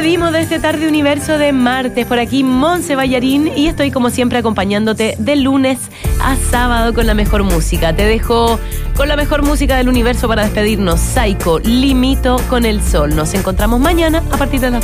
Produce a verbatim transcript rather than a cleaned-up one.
despedimos de este Tarde Universo de martes. Por aquí Monse Ballarín y estoy como siempre acompañándote de lunes a sábado con la mejor música. Te dejo con la mejor música del universo para despedirnos. Psycho, Limito con el Sol. Nos encontramos mañana a partir de las